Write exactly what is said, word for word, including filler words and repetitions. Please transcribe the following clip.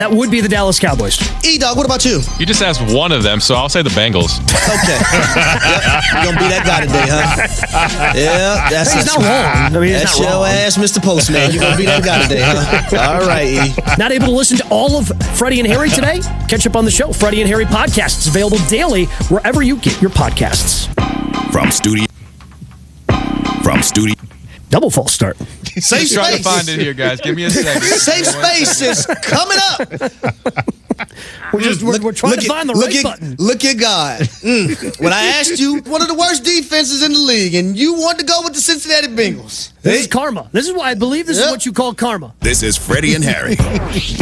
That would be the Dallas Cowboys. E-Dog, what about you? You just asked one of them, so I'll say the Bengals. Okay. Yep. You're going to be that guy today, huh? Yeah, that's He's not wrong. I mean, he's That's not your wrong. ass, Mister Postman. You're going to be that guy today, huh? All right, E. Not able to listen to all of Freddie and Harry today? Catch up on the show. Freddie and Harry podcast. It's available daily wherever you get your podcasts. From studio. From studio. Double false start. Safe Just trying to space. find it here, guys. Give me a second. Safe space is coming up. We're just we're, we're trying to at- find the look right at, button. Look at God. Mm. When I asked you, one of the worst defenses in the league, and you wanted to go with the Cincinnati Bengals. This is karma. This is why I believe this Yep. is what you call karma. This is Freddie and Harry.